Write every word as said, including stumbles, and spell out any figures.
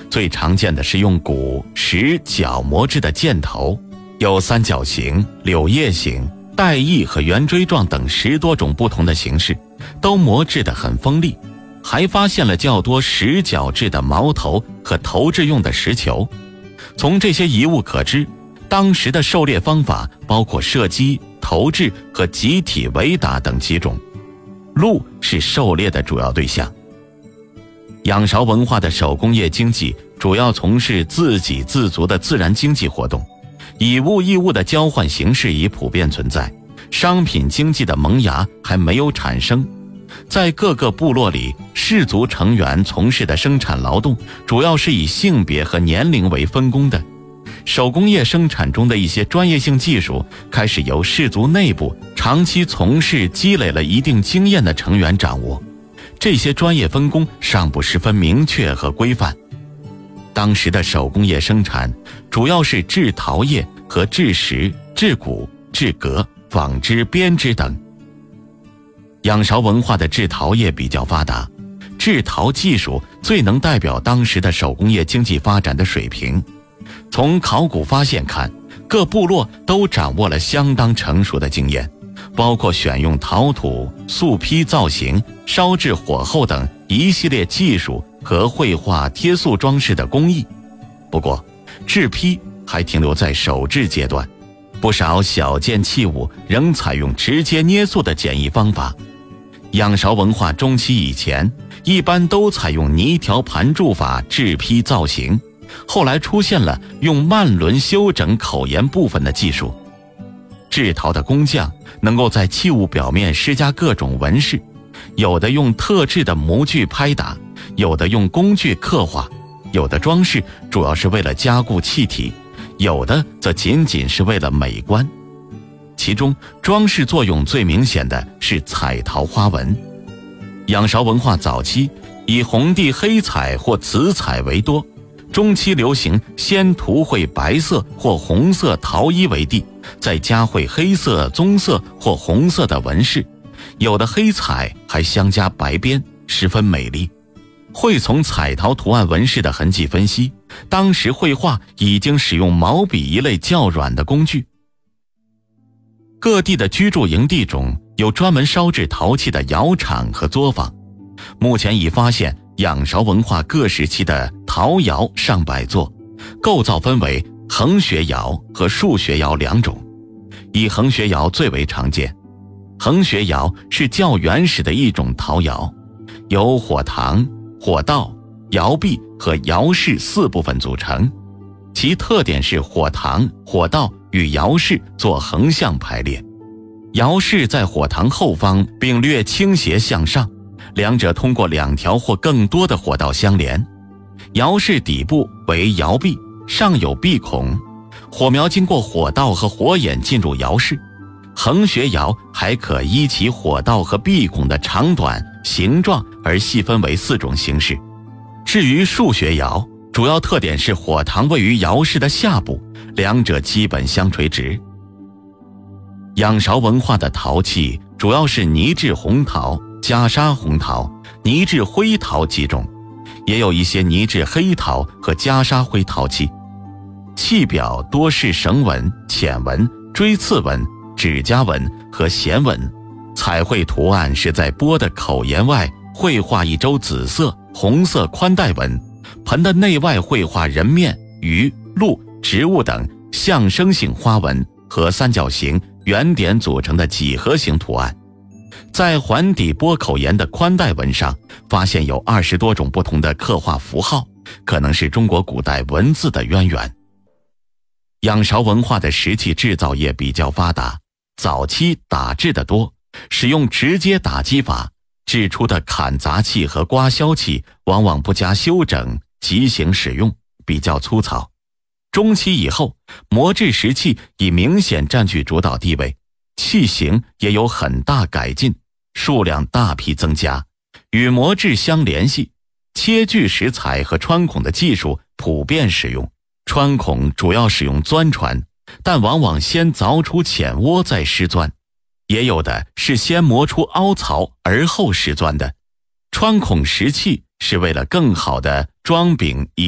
最常见的是用骨、石、角磨制的箭头，有三角形、柳叶形、带翼和圆锥状等十多种不同的形式，都磨制得很锋利。还发现了较多石角制的矛头和投掷用的石球。从这些遗物可知，当时的狩猎方法包括射击、投掷和集体围打等几种，鹿是狩猎的主要对象。仰韶文化的手工业经济主要从事自给自足的自然经济活动，以物易物的交换形式已普遍存在，商品经济的萌芽还没有产生。在各个部落里，氏族成员从事的生产劳动主要是以性别和年龄为分工的。手工业生产中的一些专业性技术开始由氏族内部长期从事、积累了一定经验的成员掌握，这些专业分工尚不十分明确和规范。当时的手工业生产主要是制陶业和制石、制骨、制革、纺织、编织等。仰韶文化的制陶业比较发达，制陶技术最能代表当时的手工业经济发展的水平。从考古发现看，各部落都掌握了相当成熟的经验，包括选用陶土、素坯造型、烧制火候等一系列技术和绘画、贴塑装饰的工艺。不过，制坯还停留在手制阶段，不少小件器物仍采用直接捏塑的简易方法。仰韶文化中期以前，一般都采用泥条盘铸法制坯造型，后来出现了用慢轮修整口沿部分的技术。制陶的工匠能够在器物表面施加各种纹饰，有的用特制的模具拍打，有的用工具刻画，有的装饰主要是为了加固气体，有的则仅仅是为了美观。其中装饰作用最明显的是彩陶花纹。仰韶文化早期以红地黑彩或紫彩为多，中期流行先涂绘白色或红色陶衣为地，再加绘黑色、棕色或红色的纹饰，有的黑彩还相加白边，十分美丽。会从彩陶图案纹饰的痕迹分析，当时绘画已经使用毛笔一类较软的工具。各地的居住营地中有专门烧制陶器的窑厂和作坊，目前已发现仰韶文化各时期的陶窑上百座，构造分为横穴窑和竖穴窑两种，以横穴窑最为常见。横穴窑是较原始的一种陶窑，由火塘、火道、窑壁和窑室四部分组成，其特点是火塘、火道与窑室做横向排列，窑室在火塘后方并略倾斜向上，两者通过两条或更多的火道相连。窑室底部为窑壁，上有闭孔，火苗经过火道和火眼进入窑室。横穴窑还可依其火道和闭孔的长短、形状而细分为四种形式。至于竖穴窑，主要特点是火塘位于窑室的下部，两者基本相垂直。仰韶文化的陶器主要是泥制红陶、袈裟红陶、泥制灰陶几种，也有一些泥制黑陶和袈裟灰陶器。器表多是绳纹、浅纹、锥刺纹、指甲纹和弦纹，彩绘图案是在钵的口沿外绘画一周紫色、红色宽带纹，盆的内外绘画人面、鱼、鹿、植物等象征性花纹和三角形、圆点组成的几何形图案。在环底钵口沿的宽带纹上发现有二十多种不同的刻画符号，可能是中国古代文字的渊源。仰韶文化的石器制造业比较发达，早期打制的多，使用直接打击法，制出的砍砸器和刮削器往往不加修整，即行使用，比较粗糙。中期以后，磨制石器已明显占据主导地位，器型也有很大改进，数量大批增加，与磨制相联系，切锯石材和穿孔的技术普遍使用。穿孔主要使用钻穿，但往往先凿出浅窝再施钻，也有的是先磨出凹槽而后施钻的。穿孔石器是为了更好地装柄以